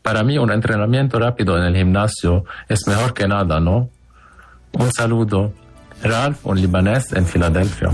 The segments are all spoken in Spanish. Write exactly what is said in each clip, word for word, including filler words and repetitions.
para mí un entrenamiento rápido en el gimnasio es mejor que nada, ¿no? Un saludo. Ralph, un libanés en Filadelfia.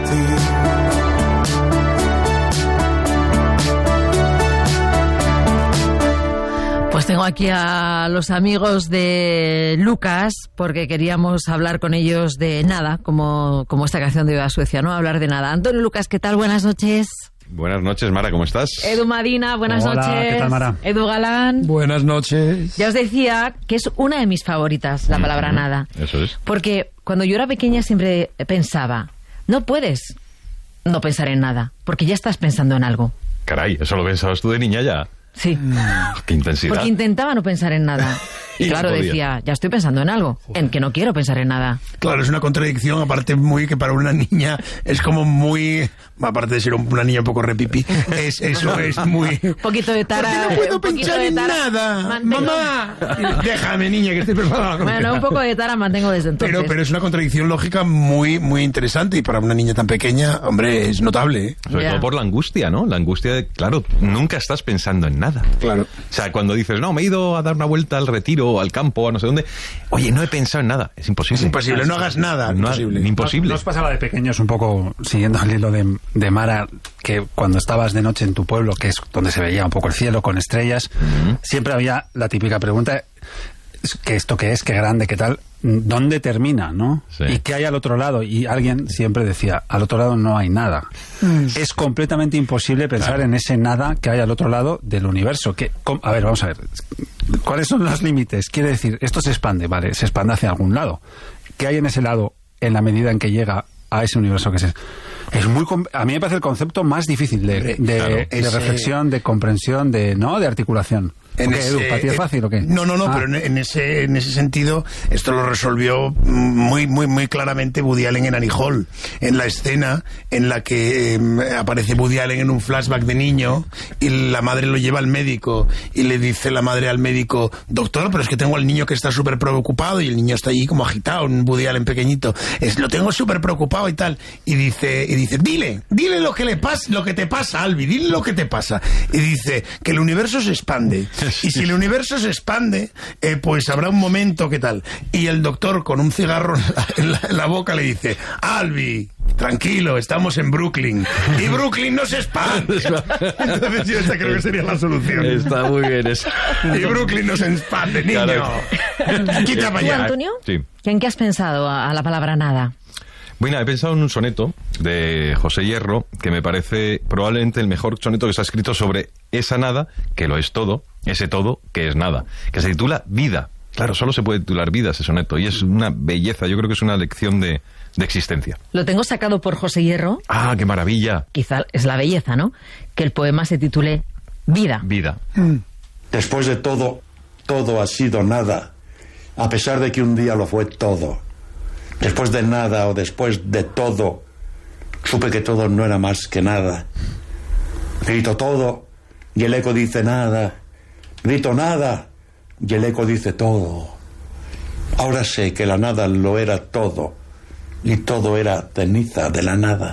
Pues tengo aquí a los amigos de Lucas, porque queríamos hablar con ellos de nada, como, como esta canción de Viva Suecia, ¿no? Hablar de nada. Antonio Lucas, ¿qué tal? Buenas noches. Buenas noches, Mara, ¿cómo estás? Edu Madina, buenas Hola, noches. ¿qué tal, Mara? Edu Galán. Buenas noches. Ya os decía que es una de mis favoritas, la palabra Mm-hmm. nada. Eso es. Porque cuando yo era pequeña siempre pensaba, no puedes no pensar en nada, porque ya estás pensando en algo. Caray, ¿eso lo pensabas tú de niña ya? Sí. ¡Qué intensidad! Porque intentaba no pensar en nada. Y Y no claro, podía. decía, ya estoy pensando en algo, en que no quiero pensar en nada. Claro, es una contradicción, aparte muy que para una niña es como muy, aparte de ser una niña un poco repipi, es, eso es muy... Un poquito de tara. ¿Por qué no puedo un poquito pensar de en tara, nada? mantengo- ¡Mamá! Déjame, niña, que estoy preparada. Bueno, un poco de tara mantengo desde entonces. Pero, pero es una contradicción lógica muy, muy interesante y para una niña tan pequeña, hombre, es notable, ¿eh? Sobre Ya. todo por la angustia, ¿no? La angustia de, claro, nunca estás pensando en nada. Claro. O sea, cuando dices, no, me he ido a dar una vuelta al retiro o al campo, a no sé dónde. Oye, no he pensado en nada. Es imposible. Es imposible, no hagas nada. No, imposible. imposible. ¿Nos pasaba de pequeños un poco, siguiendo el hilo de, de Mara, que cuando estabas de noche en tu pueblo, que es donde se veía un poco el cielo con estrellas, Mm-hmm. siempre había la típica pregunta, ¿qué esto qué es? ¿Qué grande? ¿Qué tal? ¿Dónde termina? ¿No? Sí. ¿Y qué hay al otro lado? Y alguien siempre decía, al otro lado no hay nada. Es completamente imposible pensar Claro. en ese nada que hay al otro lado del universo. Que, com- a ver, vamos a ver. ¿Cuáles son los límites? Quiere decir, esto se expande, vale, se expande hacia algún lado. ¿Qué hay en ese lado en la medida en que llega a ese universo que se... Es muy com- a mí me parece el concepto más difícil de, Hombre, de, claro. de Ese- reflexión, de comprensión, de no de articulación. En ¿O qué, ese- Edu? ¿Para ti es fácil o qué? No, no, no, Ah. pero en, en ese en ese sentido esto lo resolvió muy muy muy claramente Woody Allen en Annie Hall, en la escena en la que eh, aparece Woody Allen en un flashback de niño y la madre lo lleva al médico y le dice la madre al médico, doctor, pero es que tengo al niño que está súper preocupado, y el niño está allí como agitado, un Woody Allen pequeñito, es lo tengo súper preocupado y tal, y dice y dice dile, dile lo que le pasa, lo que te pasa, Albi, dile lo que te pasa, y dice que el universo se expande. Y si el universo se expande, eh, pues habrá un momento que tal. Y el doctor con un cigarro en la, en la- en la boca le dice, Albi, tranquilo, estamos en Brooklyn. Y Brooklyn no se expande. Entonces yo esta creo que sería la solución. Está muy bien eso. Y Brooklyn no se expande, niño. Claro. Quita para ¿Tú, allá. Antonio? Sí. ¿En qué has pensado a, a la palabra nada? Bueno, he pensado en un soneto de José Hierro que me parece probablemente el mejor soneto que se ha escrito sobre esa nada, que lo es todo, ese todo, que es nada, que se titula Vida. Claro, solo se puede titular Vida ese soneto, y es una belleza, yo creo que es una lección de, de existencia. Lo tengo sacado por José Hierro, ¡Ah, qué maravilla! quizá es la belleza, ¿no? Que el poema se titule Vida. Vida. Después de todo, todo ha sido nada, a pesar de que un día lo fue todo. Después de nada o después de todo, supe que todo no era más que nada. Grito todo y el eco dice nada. Grito nada y el eco dice todo. Ahora sé que la nada lo era todo y todo era ceniza de la nada.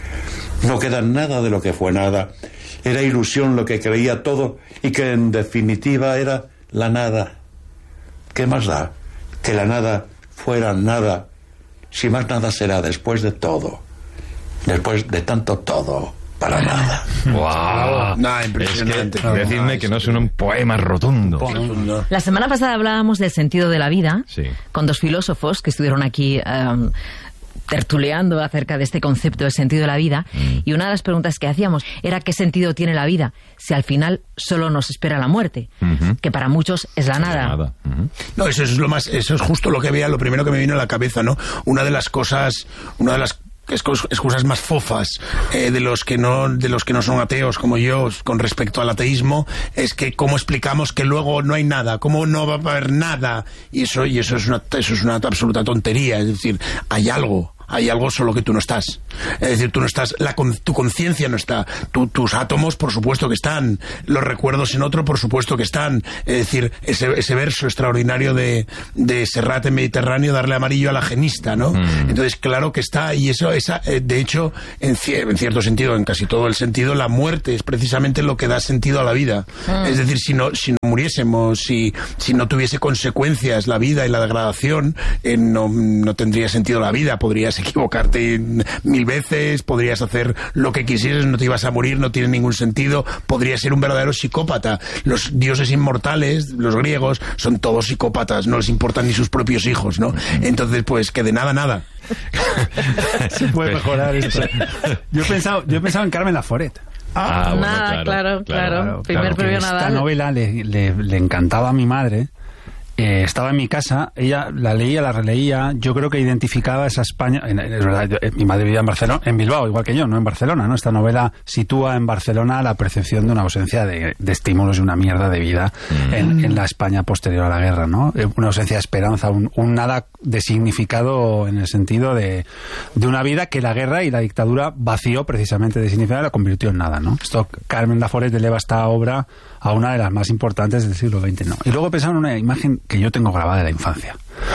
No queda nada de lo que fue nada. Era ilusión lo que creía todo y que en definitiva era la nada. ¿Qué más da que la nada fuera nada? Si más nada será después de todo, después de tanto todo, para nada. ¡Wow! Nah, Es impresionante. que decidme que no es un poema rotundo. No. La semana pasada hablábamos del sentido de la vida Sí. con dos filósofos que estuvieron aquí um, tertuleando acerca de este concepto del sentido de la vida, Mm. y una de las preguntas que hacíamos era ¿qué sentido tiene la vida si al final solo nos espera la muerte? Ujú. Que para muchos es la nada. Nada. Ujú. No, eso es lo más, eso es justo lo que veía, lo primero que me vino a la cabeza, ¿no? Una de las cosas, una de las excus- excusas más fofas eh, de los que no, de los que no son ateos como yo con respecto al ateísmo es que cómo explicamos que luego no hay nada, cómo no va a haber nada, y eso, y eso es una, eso es una absoluta tontería, es decir, hay algo. Hay algo solo que tú no estás. Es decir, tú no estás, la, con- tu conciencia no está. Tu- tus átomos, por supuesto que están. Los recuerdos en otro, por supuesto que están. Es decir, ese, ese verso extraordinario de, de Serrat en Mediterráneo, darle amarillo a la genista, ¿no? Mm. Entonces, claro que está. Y eso, esa, eh, de hecho, en, cier- en cierto sentido, en casi todo el sentido, la muerte es precisamente lo que da sentido a la vida. Es decir, si no, si no muriésemos, si, si no tuviese consecuencias la vida y la degradación, eh, no, no tendría sentido la vida. Podrías equivocarte mil veces, podrías hacer lo que quisieras, no te ibas a morir, no tiene ningún sentido. Podrías ser un verdadero psicópata. Los dioses inmortales, los griegos, son todos psicópatas, no les importan ni sus propios hijos, ¿no? Entonces, pues que de nada, nada. Se puede mejorar esto. Yo he pensado, yo he pensado en Carmen Laforet. Ah, bueno, nada, claro, claro. claro, claro. Primer claro, premio Nadal. Esta novela le, le, le encantaba a mi madre. Eh, estaba en mi casa, ella la leía, la releía, yo creo que identificaba esa España, es verdad, yo, eh, mi madre vivía en Barcelona, en Bilbao, igual que yo, no en Barcelona, ¿no? Esta novela sitúa en Barcelona la percepción de una ausencia de, de estímulos y una mierda de vida mm. en, en la España posterior a la guerra, ¿no? Una ausencia de esperanza, un, un nada de significado en el sentido de, de una vida que la guerra y la dictadura vació precisamente de significado y la convirtió en nada, ¿no? Esto Carmen Laforet eleva esta obra a una de las más importantes del siglo veinte, ¿no? Y luego pensaba en una imagen que yo tengo grabada de la infancia.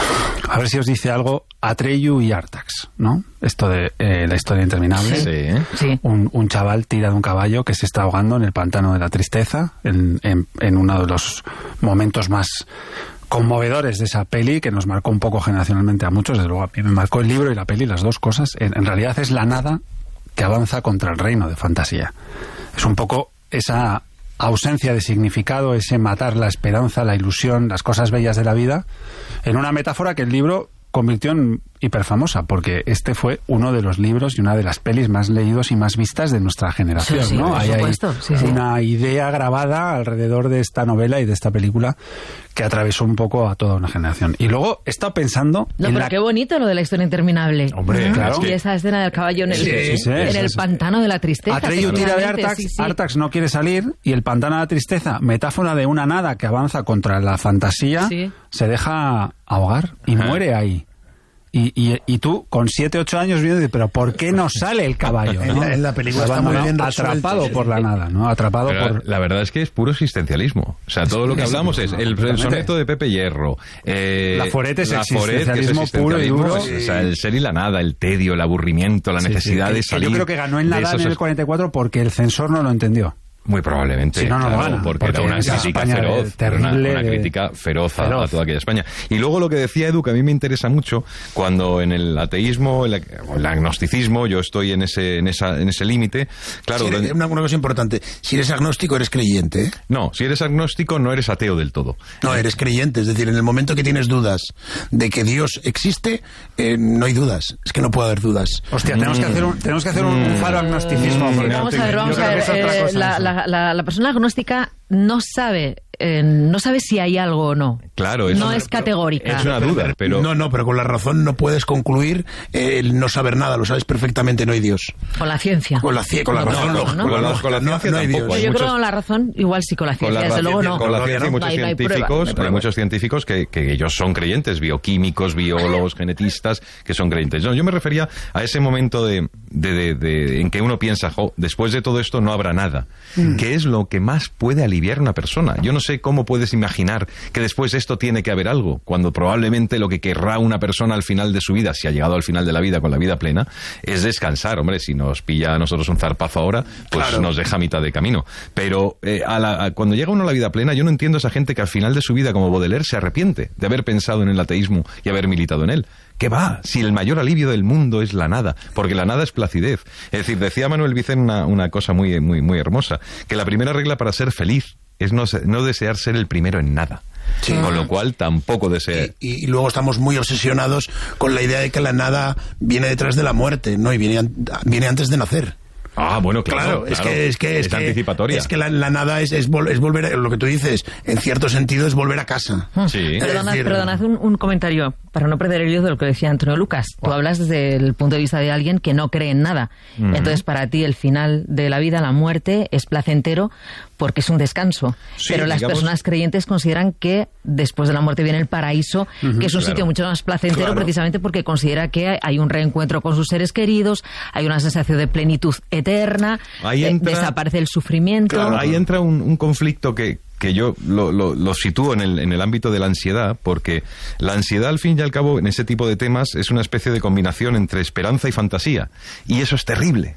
A ver si os dice algo Atreyu y Artax, ¿no? Esto de eh, la historia interminable. Sí, ¿eh? Sí. Un, un chaval tira de un caballo que se está ahogando en el pantano de la tristeza, en, en, en uno de los momentos más conmovedores de esa peli, que nos marcó un poco generacionalmente a muchos. Desde luego a mí me marcó el libro y la peli, las dos cosas. En, en realidad es la nada que avanza contra el reino de fantasía. Es un poco esa ausencia de significado, ese matar la esperanza, la ilusión, las cosas bellas de la vida, en una metáfora que el libro convirtió en hiperfamosa, porque este fue uno de los libros y una de las pelis más leídos y más vistas de nuestra generación, sí, sí, ¿no? por Hay, supuesto. hay Sí, sí. una idea grabada alrededor de esta novela y de esta película que atravesó un poco a toda una generación. Y luego he estado pensando... No, en pero la... qué bonito lo de la historia interminable. Hombre, claro. Y esa escena del caballo en el, Sí, sí, sí, en sí, el sí. pantano de la tristeza. Atreyu tira de efectivamente, Artax, sí, sí. Artax no quiere salir y el pantano de la tristeza, metáfora de una nada que avanza contra la fantasía, Sí. se deja ahogar y Ajá. muere ahí. Y, y, y tú, con siete, ocho años, viendo, dices, pero ¿por qué no sale el caballo? En ¿no? la- en la película está muy bien resuelto. Atrapado por la nada, ¿no? Atrapado Pero por... la verdad es que es puro existencialismo. O sea, todo lo que hablamos es el, el soneto de Pepe Hierro. Eh, Laforet es Laforet, que es existencialismo puro y duro. pues, o sea, el ser y la nada, el tedio, el aburrimiento, la Sí, sí, necesidad que- de que salir. yo creo que ganó en de nada esos en el es- cuarenta y cuatro porque el censor no lo entendió. Muy probablemente. Si no, no lo claro, gana, porque, porque era una esa crítica España feroz. Era una, terrible una de- crítica feroz a, feroz. a toda aquella España. Y luego lo que decía Edu, que a mí me interesa mucho, cuando en el ateísmo, el, o el agnosticismo, yo estoy en ese en esa en ese límite. Claro, Si eres- donde- una, una cosa importante, si eres agnóstico eres creyente, ¿eh? no, si eres agnóstico no eres ateo del todo. No, eres creyente, es decir, en el momento que tienes dudas de que Dios existe, eh, no hay dudas, es que no puede haber dudas. Hostia, tenemos que hacer un, tenemos que hacer un, un faro agnosticismo. porque no Vamos tengo- a ver, yo vamos creo a que ver. es otra eh, cosa la, eso. la, la, la persona agnóstica no sabe, eh, no sabe si hay algo o no. Claro, es no una- es categórica. Es una duda, pero No, no, pero con la razón no puedes concluir eh, el no saber nada, lo sabes perfectamente, no hay Dios. Con la ciencia. Con la, cie- con la No, razón, no, lógica, no. con la Con la- lógica, con la no, ciencia no hay tampoco, Dios. hay Yo muchos- creo que con la razón, igual sí con la Con ciencia, la desde luego ciencia, no. con la No, ciencia hay no, muchos hay- no hay prueba, científicos, no hay prueba. hay muchos científicos que, que ellos son creyentes, bioquímicos, biólogos, genetistas, que son creyentes. No, yo me refería a ese momento de, de, de- de- en que uno piensa, jo, después de todo esto no habrá nada. ¿Qué es lo que más puede aliviar a una persona? Yo no sé cómo puedes imaginar que después de esto tiene que haber algo, cuando probablemente lo que querrá una persona al final de su vida, si ha llegado al final de la vida con la vida plena, es descansar. Hombre, si nos pilla a nosotros un zarpazo ahora, pues Claro. nos deja a mitad de camino. Pero eh, a la- a- cuando llega uno a la vida plena, yo no entiendo a esa gente que al final de su vida, como Baudelaire, se arrepiente de haber pensado en el ateísmo y haber militado en él. ¿Qué va? Si el mayor alivio del mundo es la nada, porque la nada es placidez. Es decir, decía Manuel Vicen una, una cosa muy, muy, muy hermosa, que la primera regla para ser feliz es no, se- no desear ser el primero en nada. Sí. Con lo cual tampoco desea... Y, y luego estamos muy obsesionados con la idea de que la nada viene detrás de la muerte, ¿no? Y viene, an- viene antes de nacer. Ah, bueno, claro, Claro, es que es que es, que, anticipatoria. es que la, la nada es, es, vol- es volver a, lo que tú dices, en cierto sentido es volver a casa. Sí. Perdonad, Es decir- perdonad un, un comentario para no perder el hilo de lo que decía Antonio Lucas. Tú hablas desde el punto de vista de alguien que no cree en nada. Entonces, para ti, el final de la vida, la muerte, es placentero porque es un descanso. Sí, Pero las digamos- personas creyentes consideran que después de la muerte viene el paraíso, que es un claro. sitio mucho más placentero Claro. precisamente porque considera que hay un reencuentro con sus seres queridos, hay una sensación de plenitud eterna, Ahí eh, entra- desaparece el sufrimiento. Claro, ahí entra un, un conflicto que, que yo lo, lo, lo sitúo en el, en el ámbito de la ansiedad, porque la ansiedad, al fin y al cabo, en ese tipo de temas, es una especie de combinación entre esperanza y fantasía. Y eso es terrible.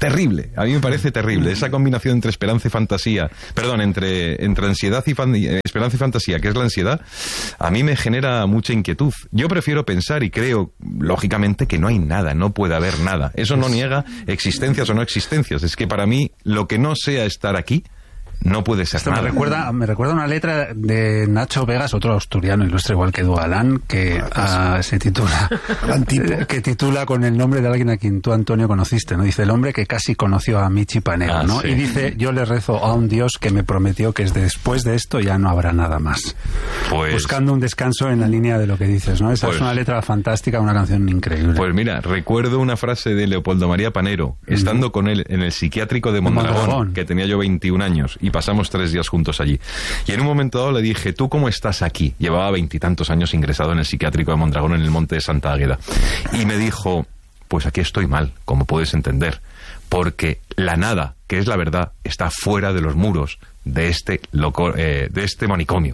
terrible, a mí me parece terrible. Esa combinación entre esperanza y fantasía, perdón, entre, entre ansiedad y fan, eh, esperanza y fantasía, que es la ansiedad, a mí me genera mucha inquietud. Yo prefiero pensar y creo, lógicamente, que no hay nada, no puede haber nada. Eso no niega existencias o no existencias. Es que para mí, lo que no sea estar aquí, no puede ser Esto nada. me recuerda, me recuerda una letra de Nacho Vegas, otro asturiano ilustre igual que Dualán, que ah, se titula que titula con el nombre de alguien a quien tú, Antonio, conociste, ¿no? Dice: el hombre que casi conoció a Michi Panero, ah, ¿no? Sí. Y dice: yo le rezo a un Dios que me prometió que después de esto ya no habrá nada más. Pues, buscando un descanso en la línea de lo que dices, ¿no? Esa pues, es una letra fantástica, una canción increíble. Pues mira, recuerdo una frase de Leopoldo María Panero, estando mm. con él en el psiquiátrico de Mondragón, Mondragón, que tenía yo veintiún años, y pasamos tres días juntos allí. Y en un momento dado le dije: ¿tú cómo estás aquí? Llevaba veintitantos años ingresado en el psiquiátrico de Mondragón, en el monte de Santa Águeda. Y me dijo: pues aquí estoy mal, como puedes entender, porque la nada, que es la verdad, está fuera de los muros de este loco, eh, de este manicomio.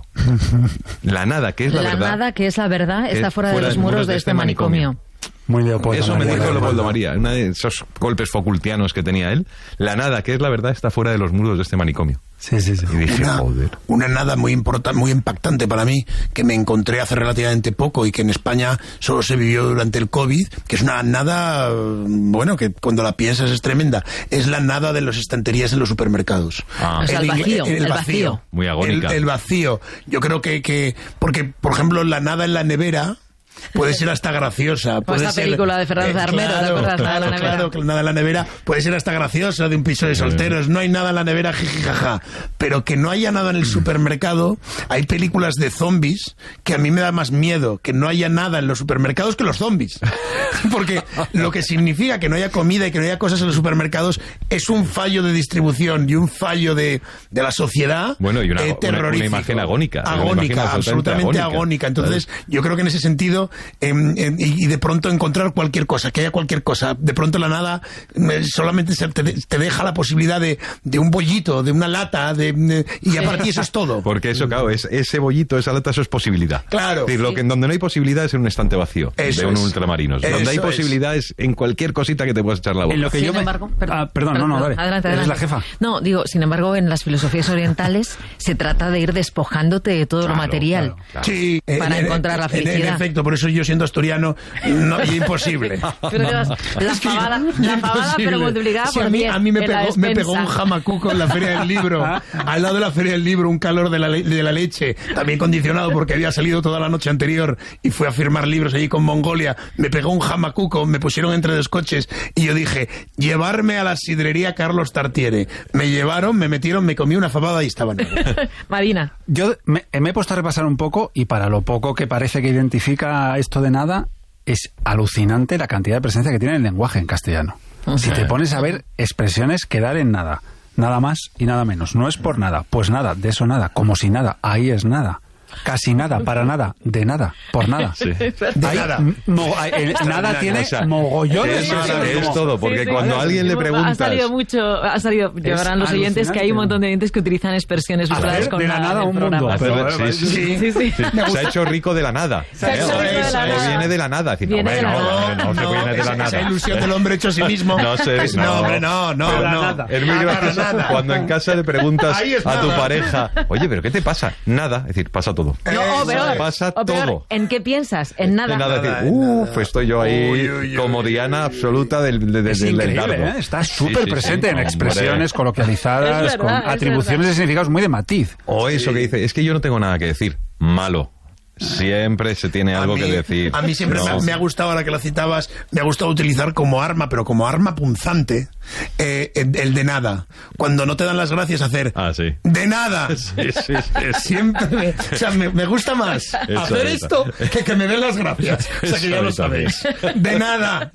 La nada, que es la, la verdad... La nada, que es la verdad, está fuera, fuera de los muros de, de este manicomio. manicomio. Muy Leopoldo Eso María, me dijo Leopoldo. Leopoldo María, uno de esos golpes Foucaultianos que tenía él. La nada, que es la verdad, está fuera de los muros de este manicomio. Sí, sí, sí. Y dije: una, joder. Una nada muy importante, muy impactante para mí, que me encontré hace relativamente poco y que en España solo se vivió durante el COVID, que es una nada, bueno, que cuando la piensas es tremenda. Es la nada de las estanterías en los supermercados. Ah. O sea, el, vacío, el, el, el vacío. vacío. Muy agónica. El, el vacío. Yo creo que, que, porque, por ejemplo, la nada en la nevera puede ser hasta graciosa. Pues esa película ser, de Fernández eh, Armero, claro, ¿te acuerdas? Claro, nada en la nevera. claro, que nada en la nevera puede ser hasta graciosa, de un piso de solteros. No hay nada en la nevera, jijijaja. Pero que no haya nada en el supermercado. Hay películas de zombies que a mí me da más miedo que no haya nada en los supermercados que los zombies. Porque lo que significa que no haya comida y que no haya cosas en los supermercados es un fallo de distribución y un fallo de, de la sociedad. Bueno, y una, eh, una, una imagen agónica. Agónica, imagen absolutamente agónica. agónica. Entonces, ¿vale? Yo creo que en ese sentido, eh, eh, y, y de pronto encontrar cualquier cosa, que haya cualquier cosa, de pronto la nada eh, solamente se, te, te deja la posibilidad de, de un bollito, de una lata, de, de, y a partir eso es todo. Porque eso, claro, es, ese bollito, esa lata, eso es posibilidad. Claro. Es decir, lo que, en donde no hay posibilidad es en un estante vacío, eso de un es. ultramarinos. Eso donde hay posibilidades es en cualquier cosita que te puedas echar la boca. En lo que sin yo me... embargo, perdón, ah, perdón, perdón, no, no, dale. Adelante, adelante. Eres la jefa. No, digo, sin embargo, en las filosofías orientales se trata de ir despojándote de todo claro, lo material. Claro, claro. Sí, para en, encontrar en, la felicidad. En, en efecto, por eso yo siendo asturiano, no, es imposible. Pero no. La pavada, la pavada pero multiplicada sí, por a mí, diez a mí me, en la pegó, me pegó un jamacuco en la Feria del Libro, al lado de la Feria del Libro, un calor de la, de la leche, también condicionado porque había salido toda la noche anterior y fui a firmar libros allí con Mongolia. Me pegó un jamacuco, me pusieron entre dos coches y yo dije: llevarme a la sidrería Carlos Tartiere. Me llevaron, me metieron, me comí una fabada y estaban. Marina. Yo me, me he puesto a repasar un poco y para lo poco que parece que identifica esto de nada, es alucinante la cantidad de presencia que tiene el lenguaje en castellano. Uh-huh. Si te pones a ver expresiones que dar en nada, nada más y nada menos. No es por nada, pues nada, de eso nada, como si nada, ahí es nada. Casi nada, para nada, de nada, por nada. Sí. De hay, nada. Mo, hay, nada tiene o sea, mogollones. Es, es, es todo, porque sí, sí, cuando a alguien le preguntas... Ha salido mucho, ha salido, llevarán los oyentes que hay un montón de oyentes que utilizan expresiones vinculadas con de la nada un mundo. Pero, sí, sí, sí, sí, sí. Sí. Se ha hecho rico de la nada. Se ha hecho rico de la nada. O viene de la nada. Decir, viene no, de la no, nada. no, no, no, viene de la nada. Esa ilusión del hombre hecho a sí mismo. No sé, es, no, hombre, no, no, no. Es muy gracioso cuando en casa le preguntas a tu pareja: oye, ¿pero qué te pasa? Nada. Es decir, pasa todo. No, pero pasa o peor, todo. ¿en qué piensas? En nada. En nada, decir, uff, estoy yo ahí uy, uy, como uy, Diana absoluta del, del, del, es del increíble, dardo. ¿eh? Está súper sí, sí, presente sí, en expresiones hombre. Coloquializadas, verdad, con atribuciones de significados muy de matiz. O eso sí. Que dice, es que yo no tengo nada que decir. Malo. Siempre se tiene algo mí, que decir. A mí siempre no. me, me ha gustado, ahora que la citabas, me ha gustado utilizar como arma, pero como arma punzante, eh, el, el de nada. Cuando no te dan las gracias, hacer ah, sí. de nada. Sí, sí, sí. Siempre me, o sea, me, me gusta más eso, hacer eso. esto que que me den las gracias. O sea, que ya lo sabéis. De nada.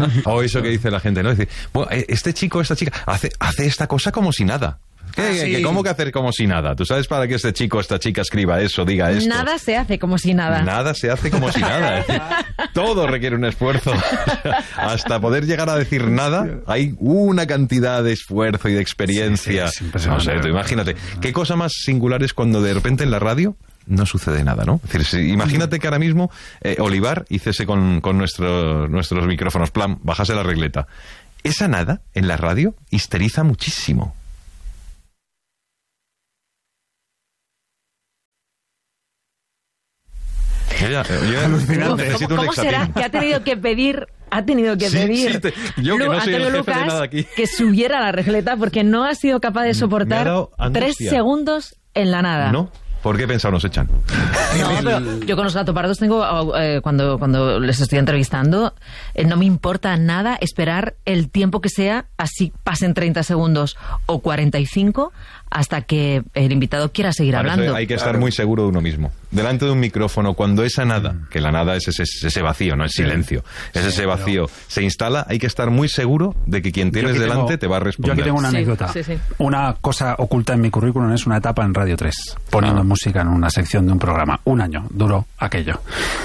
O eso que dice la gente, ¿no? Dice, bueno, este chico, esta chica, hace, hace esta cosa como si nada. ¿Qué, ah, sí. ¿Qué, ¿Cómo que hacer como si nada? ¿Tú sabes para qué este chico, esta chica escriba eso, diga esto? Nada se hace como si nada. Nada se hace como si nada. Es decir, todo requiere un esfuerzo. Hasta poder llegar a decir nada, hay una cantidad de esfuerzo y de experiencia. Sí, sí, no sé, tú imagínate. ¿Qué cosa más singular es cuando de repente en la radio no sucede nada, ¿no? Es decir, si, imagínate que ahora mismo eh, Olivar hiciese con, con nuestro, nuestros micrófonos, plan, bajase la regleta. esa nada en la radio histeriza muchísimo. Yo ya, yo ya necesito ¿Cómo, un ¿Cómo será que ha tenido que pedir, ha tenido que Sí, pedir sí, te- yo que Lu- no soy el Antonio jefe de Lucas nada aquí. que subiera a la regleta porque no ha sido capaz de Me soportar ha dado tres angustia. segundos en la nada? ¿No? ¿Por qué pensado nos echan? No, pero yo con los gatopardos tengo, eh, cuando, cuando les estoy entrevistando, eh, no me importa nada esperar el tiempo que sea, así pasen treinta segundos o cuarenta y cinco, hasta que el invitado quiera seguir Para eso hablando. hay que estar muy seguro de uno mismo. Delante de un micrófono, cuando esa nada, que la nada es ese, ese vacío, no es silencio, es ese vacío, se instala, hay que estar muy seguro de que quien Yo tienes aquí delante tengo- te va a Yo responder. aquí tengo una Sí, anécdota. sí, sí. Una cosa oculta en mi currículum es una etapa en Radio tres, poniendo Ah. música en una sección de un programa. Un año duró aquello.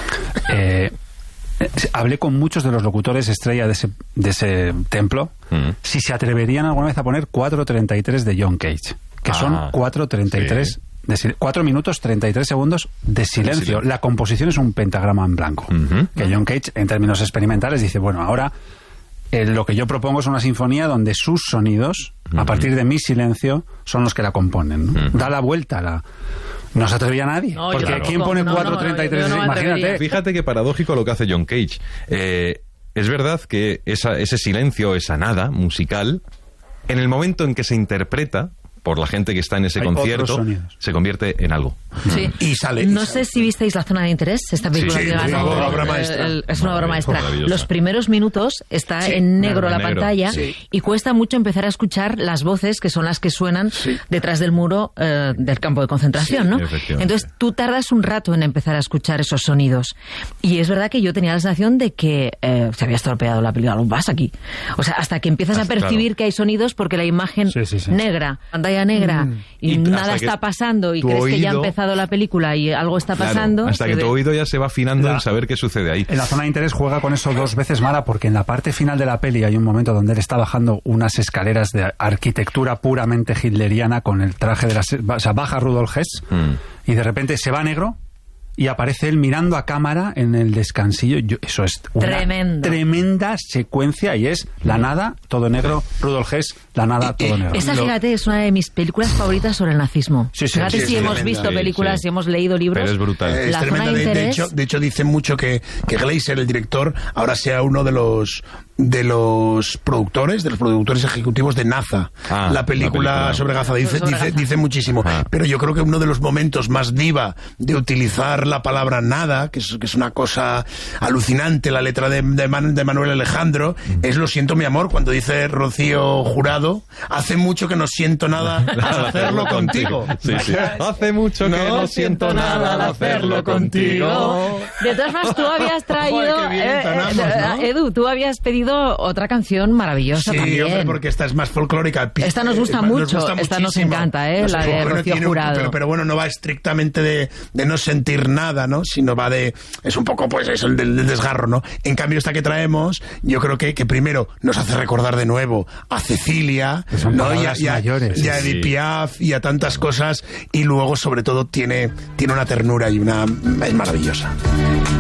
Eh, eh, hablé con muchos de los locutores estrella de ese, de ese templo Mm. si se atreverían alguna vez a poner cuatro treinta y tres de John Cage, que Ah, son cuatro treinta y tres sí. de sil- cuatro minutos treinta y tres segundos de silencio. silencio. La composición es un pentagrama en blanco. Ujú. Que John Cage, en términos experimentales, dice, bueno, ahora eh, lo que yo propongo es una sinfonía donde sus sonidos, a partir de mi silencio, son los que la componen, ¿no? Da la vuelta a la... No se atrevía nadie. No, yo porque tampoco. ¿quién pone No, no, cuatro treinta y tres? yo no me Imagínate. atrevería. Fíjate qué paradójico lo que hace John Cage. Eh, es verdad que esa, ese silencio, esa nada musical, en el momento en que se interpreta por la gente que está en ese Hay otros concierto, sonidos. se convierte en algo. Sí. Y sale- No y sé si visteis La Zona de Interés, esta película Sí, que sí, ganó, es una obra el- maestra. el- es una obra maestra. Maravillosa. Los primeros minutos está Sí, en negro en la negro, pantalla sí. y cuesta mucho empezar a escuchar las voces que son las que suenan detrás del muro eh, del campo de concentración, Sí, ¿no? efectivamente. Entonces tú tardas un rato en empezar a escuchar esos sonidos. Y es verdad que yo tenía la sensación de que eh, se había estropeado la película. ¿Lo vas aquí? O sea, hasta que empiezas Hasta- a percibir claro. que hay sonidos porque la imagen Sí, sí, sí. negra, pantalla negra y, Y nada hasta que está pasando y tu crees que ya ha oído- empezado la película y algo está Claro, pasando. hasta que de- tu oído ya se va afinando La- en saber qué sucede ahí. En la zona de interés juega con eso dos veces mala porque en la parte final de la peli hay un momento donde él está bajando unas escaleras de arquitectura puramente hitleriana con el traje de las... O sea, baja Rudolf Hess Mm. y de repente se va a negro y aparece él mirando a cámara en el descansillo. Yo- eso es una Tremendo. tremenda secuencia y es la nada, todo negro, Rudolf Hess, la nada, todo negro. Esa, Lo- fíjate, es una de mis películas favoritas sobre el nazismo. Sí, sí, fíjate sí, si es hemos tremenda. visto Sí, películas, sí. si hemos leído libros. Pero es brutal. Es La tremenda. zona de De, de interés- hecho, de hecho, dicen mucho que, que Glazer, el director, ahora sea uno de los de los productores, de los productores ejecutivos de Naza, Ah, la película la película. sobre Gaza. Dice, Sobre dice, Gaza. dice muchísimo. Ah. Pero yo creo que uno de los momentos más diva de utilizar la palabra nada, que es, que es una cosa alucinante, la letra de, de, Man- de Manuel Alejandro, es Lo siento mi amor, cuando dice Rocío Jurado, hace mucho que no siento nada al hacerlo contigo. Sí, sí. Hace mucho que no siento nada al hacerlo contigo. De todas formas, tú habías traído... Joder, qué bien eh, entonamos, eh, ¿no? Edu, tú habías pedido otra canción maravillosa Sí, también. hombre, porque esta es más folclórica. Esta nos gusta Eh, mucho, esta nos muchísimo. encanta, ¿eh? La de bueno, Rocío tiene un- Jurado. Pero, pero bueno, no va estrictamente de, de no sentir nada, ¿no? Sino va de... Es un poco, pues, eso, el del, del desgarro, ¿no? En cambio, esta que traemos, yo creo que, que primero nos hace recordar de nuevo a Cecilia, Que son ¿no? Y a, palabras y a- mayores. y a Sí, Edith sí. Piaf y a tantas cosas. Y luego, sobre todo, tiene, tiene una ternura y una... Es maravillosa.